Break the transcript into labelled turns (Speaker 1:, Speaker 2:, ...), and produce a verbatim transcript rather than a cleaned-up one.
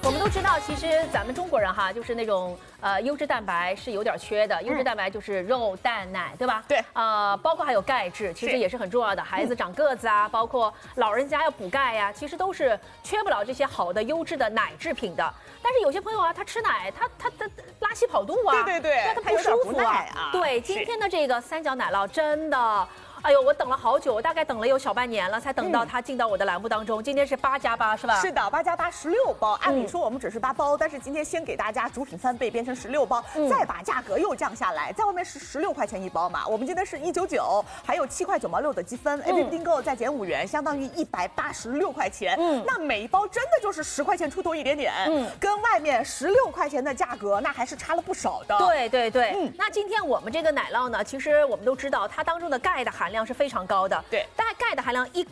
Speaker 1: 我们都知道，其实咱们中国人哈，就是那种呃优质蛋白是有点缺的。优质蛋白就是肉、蛋、奶，对吧？
Speaker 2: 对。
Speaker 1: 呃，包括还有钙质，其实也是很重要的。孩子长个子啊，包括老人家要补钙呀、啊，其实都是缺不了这些好的优质的奶制品的。但是有些朋友啊，他吃奶，他他他拉稀跑肚啊，
Speaker 2: 对对对，
Speaker 1: 那他不舒服啊。
Speaker 2: 啊
Speaker 1: 对，今天的这个三角奶酪真的。哎呦，我等了好久，我大概等了有小半年了，才等到它进到我的栏目当中。嗯、今天是八加八，是吧？
Speaker 2: 是的，八加八十六包。按理说我们只是八包，嗯、但是今天先给大家主品翻倍，变成十六包，嗯、再把价格又降下来，在外面是十六块钱一包嘛，我们今天是一九九，还有七块九毛六的积分 ，A P P 订购再减五元，相当于一百八十六块钱。嗯，那每一包真的就是十块钱出头一点点，嗯，跟外面十六块钱的价格那还是差了不少的。
Speaker 1: 对对对，嗯，那今天我们这个奶酪呢，其实我们都知道它当中的钙的含量是非常高的。
Speaker 2: 对，
Speaker 1: 大概钙的含量一